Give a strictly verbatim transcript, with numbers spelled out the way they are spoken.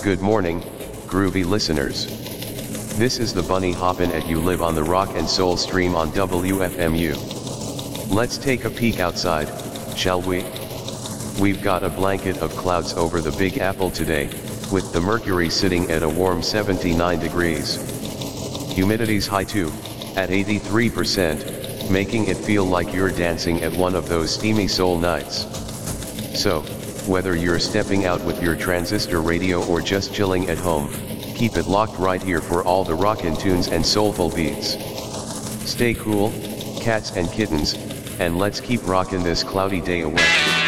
Good morning, groovy listeners. This is the Bunny Hoppin' at You Live on the Rock and Soul stream on W F M U. Let's take a peek outside, shall we? We've got a blanket of clouds over the Big Apple today, with the mercury sitting at a warm seventy-nine degrees. Humidity's high too, at eighty-three percent, making it feel like you're dancing at one of those steamy soul nights. So, whether you're stepping out with your transistor radio or just chilling at home, keep it locked right here for all the rockin' tunes and soulful beats. Stay cool, cats and kittens, and let's keep rockin' this cloudy day away.